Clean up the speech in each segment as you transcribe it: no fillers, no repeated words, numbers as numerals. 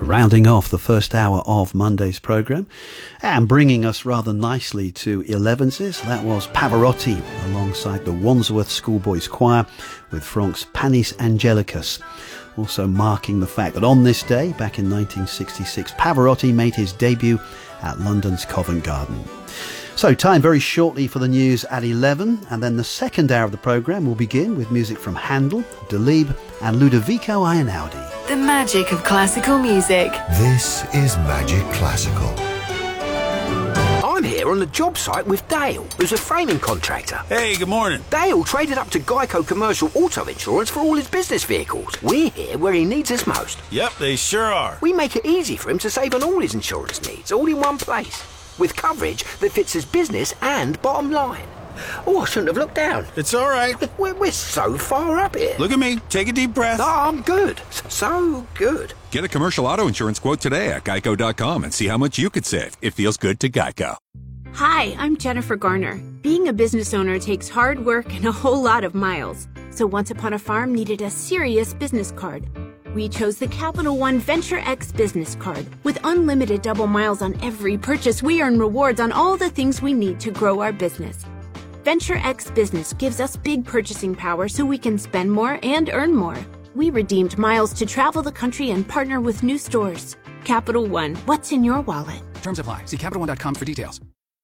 rounding off the first hour of Monday's programme and bringing us rather nicely to 11s. That was Pavarotti alongside the Wandsworth Schoolboys Choir with Franck's Panis Angelicus. Also marking the fact that on this day, back in 1966, Pavarotti made his debut at London's Covent Garden. So time very shortly for the news at 11, and then the second hour of the programme will begin with music from Handel, Delibes and Ludovico Einaudi. The magic of classical music. This is Magic Classical. I'm here on the job site with Dale, who's a framing contractor. Hey, good morning. Dale traded up to Geico Commercial Auto Insurance for all his business vehicles. We're here where he needs us most. Yep, they sure are. We make it easy for him to save on all his insurance needs, all in one place, with coverage that fits his business and bottom line. Oh, I shouldn't have looked down. It's all right. We're so far up here. Look at me. Take a deep breath. No, I'm good. So good. Get a commercial auto insurance quote today at geico.com and see how much you could save. It feels good to Geico. Hi, I'm Jennifer Garner. Being a business owner takes hard work and a whole lot of miles. So Once Upon a Farm needed a serious business card. We chose the Capital One Venture X business card. With unlimited double miles on every purchase, we earn rewards on all the things we need to grow our business. Venture X Business gives us big purchasing power so we can spend more and earn more. We redeemed miles to travel the country and partner with new stores. Capital One, what's in your wallet? Terms apply. See CapitalOne.com for details.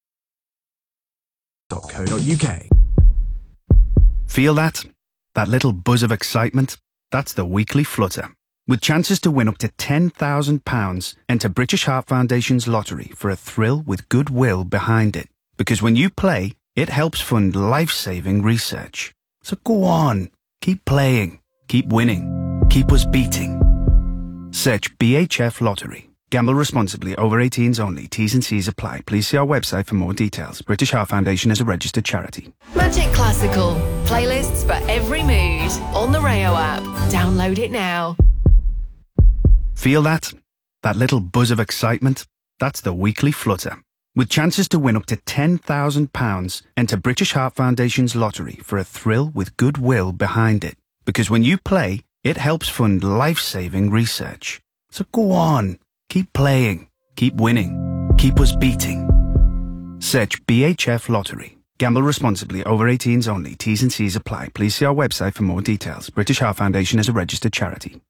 .co.uk. Feel that? That little buzz of excitement? That's the weekly flutter. With chances to win up to £10,000, enter British Heart Foundation's lottery for a thrill with goodwill behind it. Because when you play, it helps fund life-saving research. So go on, keep playing, keep winning, keep us beating. Search BHF Lottery. Gamble responsibly. Over 18s only. T's and C's apply. Please see our website for more details. British Heart Foundation is a registered charity. Magic Classical. Playlists for every mood. On the Rayo app. Download it now. Feel that? That little buzz of excitement? That's the weekly flutter. With chances to win up to £10,000, enter British Heart Foundation's lottery for a thrill with goodwill behind it. Because when you play, it helps fund life-saving research. So go on, keep playing, keep winning, keep us beating. Search BHF Lottery. Gamble responsibly. Over 18s only. T's and C's apply. Please see our website for more details. British Heart Foundation is a registered charity.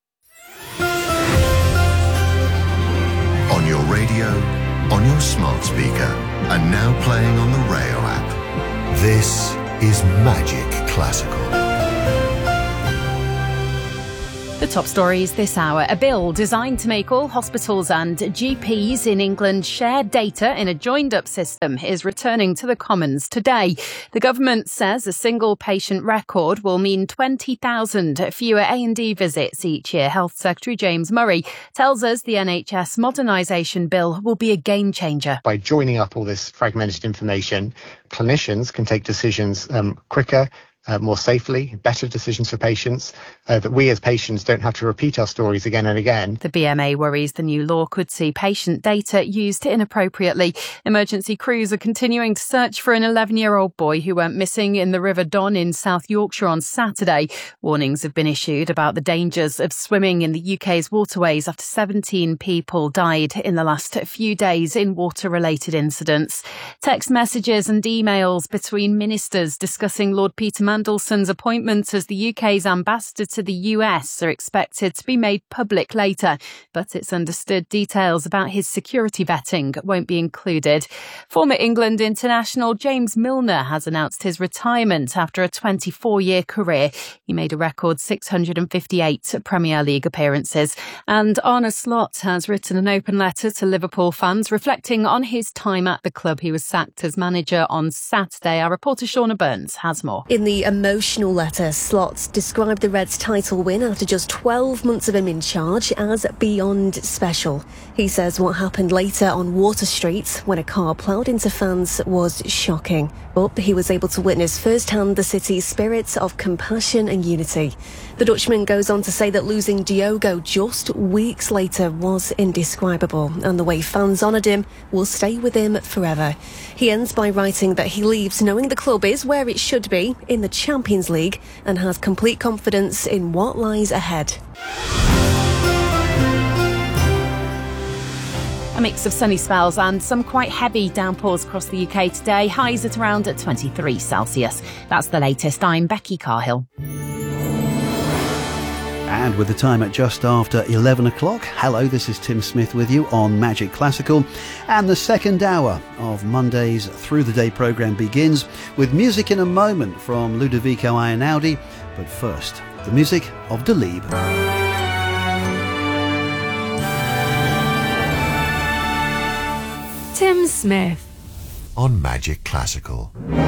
On your radio, on your smart speaker, and now playing on the Rayo app. This is Magic Classical. The top stories this hour. A bill designed to make all hospitals and GPs in England share data in a joined-up system is returning to the Commons today. The government says a single patient record will mean 20,000 fewer A&E visits each year. Health Secretary James Murray tells us the NHS modernisation bill will be a game-changer. By joining up all this fragmented information, clinicians can take decisions quicker, more safely, better decisions for patients, that we as patients don't have to repeat our stories again and again. The BMA worries the new law could see patient data used inappropriately. Emergency crews are continuing to search for an 11-year-old boy who went missing in the River Don in South Yorkshire on Saturday. Warnings have been issued about the dangers of swimming in the UK's waterways after 17 people died in the last few days in water-related incidents. Text messages and emails between ministers discussing Lord Peter Mandelson's appointment as the UK's ambassador to the US are expected to be made public later, but it's understood details about his security vetting won't be included. Former England international James Milner has announced his retirement after a 24-year career. He made a record 658 Premier League appearances. And Arne Slot has written an open letter to Liverpool fans reflecting on his time at the club. He was sacked as manager on Saturday. Our reporter Shauna Burns has more. In the emotional letter, Slot described the Reds' title win after just 12 months of him in charge as beyond special. He says what happened later on Water Street when a car ploughed into fans was shocking. But he was able to witness firsthand the city's spirit of compassion and unity. The Dutchman goes on to say that losing Diogo just weeks later was indescribable, and the way fans honoured him will stay with him forever. He ends by writing that he leaves knowing the club is where it should be, in the Champions League, and has complete confidence in what lies ahead. A mix of sunny spells and some quite heavy downpours across the UK today. Highs at around 23 Celsius. That's the latest. I'm Becky Carhill. And with the time at just after 11 o'clock, hello, this is Tim Smith with you on Magic Classical. And the second hour of Monday's Through the Day programme begins with music in a moment from Ludovico Einaudi. But first, the music of Dalib. Tim Smith on Magic Classical.